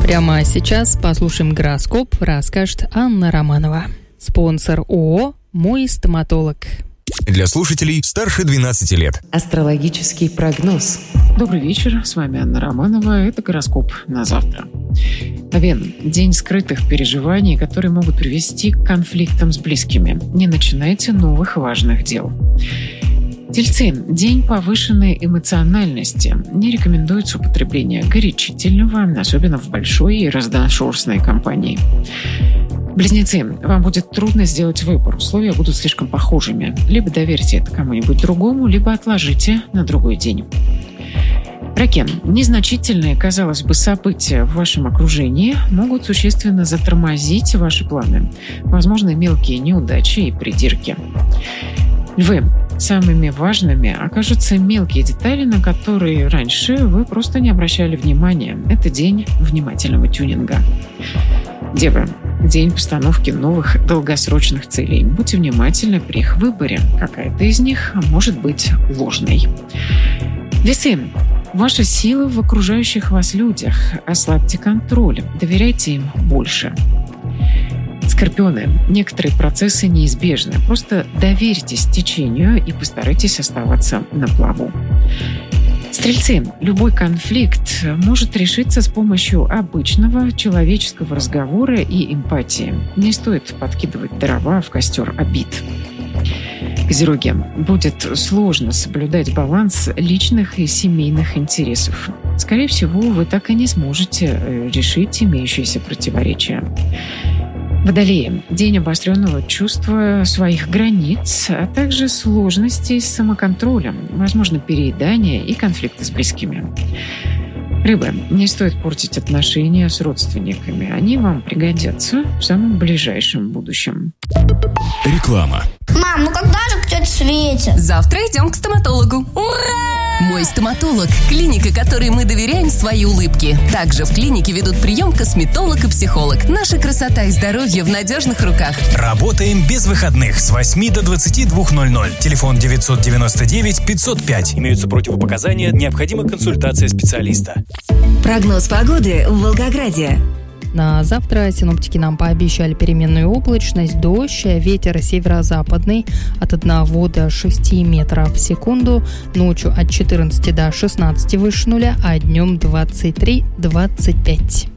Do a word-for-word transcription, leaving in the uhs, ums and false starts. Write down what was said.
Прямо сейчас послушаем гороскоп, расскажет Анна Романова. Спонсор ООО «Мой стоматолог». Для слушателей старше двенадцати лет. Астрологический прогноз. Добрый вечер, с вами Анна Романова. Это гороскоп на завтра. Овен. День скрытых переживаний, которые могут привести к конфликтам с близкими. Не начинайте новых важных дел. Тельцы. День повышенной эмоциональности. Не рекомендуется употребление горячительного, особенно в большой и разношерстной компании. Близнецы. Вам будет трудно сделать выбор. Условия будут слишком похожими. Либо доверьте это кому-нибудь другому, либо отложите на другой день. Раки. Незначительные, казалось бы, события в вашем окружении могут существенно затормозить ваши планы. Возможны мелкие неудачи и придирки. Львы. Самыми важными окажутся мелкие детали, на которые раньше вы просто не обращали внимания. Это день внимательного тюнинга. Девы. День постановки новых долгосрочных целей. Будьте внимательны при их выборе. Какая-то из них может быть ложной. Весы. Ваша сила в окружающих вас людях. Ослабьте контроль. Доверяйте им больше. Скорпионы. Некоторые процессы неизбежны. Просто доверьтесь течению и постарайтесь оставаться на плаву. Стрельцы. Любой конфликт может решиться с помощью обычного человеческого разговора и эмпатии. Не стоит подкидывать дрова в костер обид. Козероги. Будет сложно соблюдать баланс личных и семейных интересов. Скорее всего, вы так и не сможете решить имеющиеся противоречия. Водолеи. День обостренного чувства своих границ, а также сложностей с самоконтролем, возможно, переедание и конфликты с близкими. Рыбы. Не стоит портить отношения с родственниками. Они вам пригодятся в самом ближайшем будущем. Реклама. Мам, ну когда же к тете Свете? Завтра идем к стоматологу. Ура! Мой стоматолог – клиника, которой мы доверяем свои улыбки. Также в клинике ведут прием косметолог и психолог. Наша красота и здоровье в надежных руках. Работаем без выходных с восьми до двадцати двух ноль-ноль. Телефон девятьсот девяносто девять пятьсот пять. Имеются противопоказания, необходима консультация специалиста. Прогноз погоды в Волгограде. На завтра синоптики нам пообещали переменную облачность, дождь, ветер северо-западный от одного до шести метров в секунду, ночью от четырнадцати до шестнадцати выше нуля, а днем двадцать три - двадцать пять.